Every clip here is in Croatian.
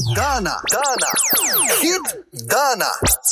dana. Hit dana.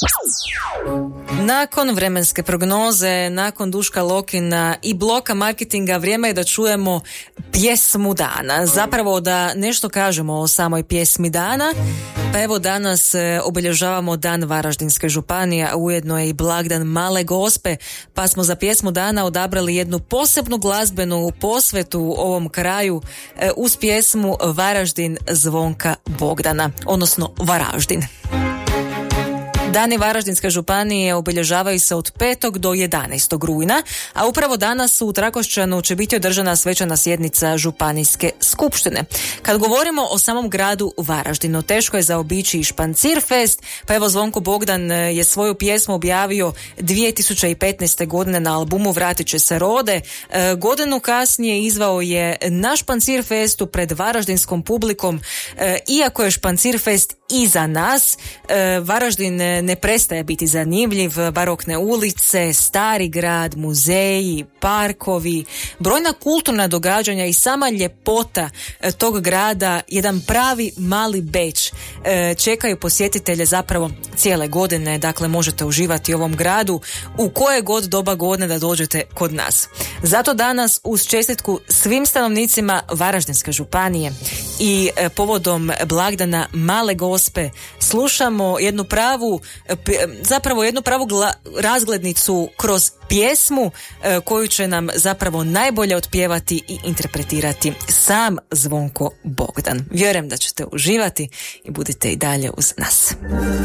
Nakon vremenske prognoze, nakon Duška Lokina i bloka marketinga, vrijeme je da čujemo pjesmu dana. Zapravo da nešto kažemo o samoj pjesmi dana. Pa evo danas obilježavamo Dan Varaždinske županije, a ujedno je i blagdan Male Gospe, pa smo za pjesmu dana odabrali jednu posebnu glazbenu posvetu ovom kraju uz pjesmu Varaždin Zvonka Bogdana, odnosno Varaždin. Dani Varaždinske županije obilježavaju se od 5. do 11. rujna, a upravo danas u Trakošćanu će biti održana svečana sjednica Županijske skupštine. Kad govorimo o samom gradu Varaždinu, teško je zaobići i Špancirfest, pa evo Zvonko Bogdan je svoju pjesmu objavio 2015. godine na albumu Vratit će se rode. Godinu kasnije izvao je na Špancirfestu pred varaždinskom publikom. Iako je Špancirfest iza nas, Varaždin ne prestaje biti zanimljiv. Barokne ulice, stari grad, muzeji, parkovi, brojna kulturna događanja i sama ljepota tog grada, jedan pravi mali Beč, čekaju posjetitelje zapravo cijele godine. Dakle, možete uživati u ovom gradu u koje god doba godine da dođete kod nas. Zato danas uz čestitku svim stanovnicima Varaždinske županije i povodom blagdana Male Gospe slušamo jednu pravu razglednicu kroz pjesmu koju će nam zapravo najbolje otpjevati i interpretirati sam Zvonko Bogdan. Vjerujem da ćete uživati i budite i dalje uz nas.